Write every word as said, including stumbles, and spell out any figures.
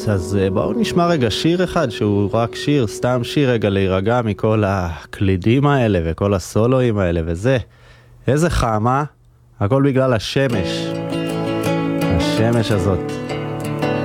אז בואו נשמע רגע שיר אחד שהוא רק שיר, סתם שיר רגע להירגע מכל הקלידים האלה וכל הסולואים האלה וזה. איזה חמה, הכל בגלל השמש. השמש הזאת.